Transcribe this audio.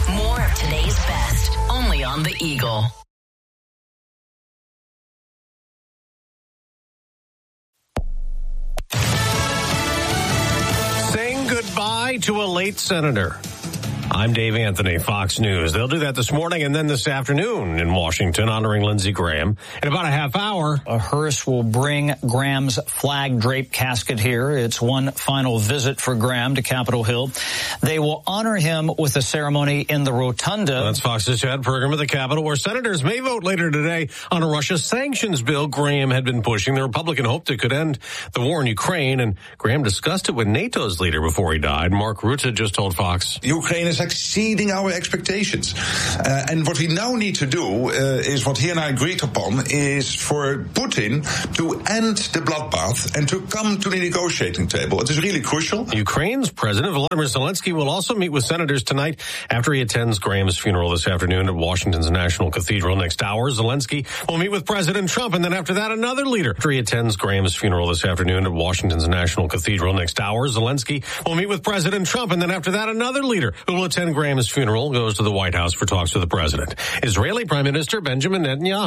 More of today's best, only on The Eagle. Saying goodbye to a late senator. I'm Dave Anthony, Fox News. They'll do that this morning and then this afternoon in Washington, honoring Lindsey Graham. In about a half hour, a hearse will bring Graham's flag-draped casket here. It's one final visit for Graham to Capitol Hill. They will honor him with a ceremony in the rotunda. That's Fox's Chad Pergram at the Capitol, where senators may vote later today on a Russia sanctions bill Graham had been pushing. The Republican hoped it could end the war in Ukraine, and Graham discussed it with NATO's leader before he died. Mark Rutte just told Fox. Ukraine is exceeding our expectations. And what we now need to do is what he and I agreed upon is for Putin to end the bloodbath and to come to the negotiating table. It is really crucial. Ukraine's President Volodymyr Zelensky will also meet with senators tonight after he attends Graham's funeral this afternoon at Washington's National Cathedral. Next hour, Zelensky will meet with President Trump, and then after that, another leader. After he attends Graham's funeral this afternoon at Washington's National Cathedral. Next hour, Zelensky will meet with President Trump, and then after that, another leader who will attend Graham's funeral, goes to the White House for talks with the president. Israeli Prime Minister Benjamin Netanyahu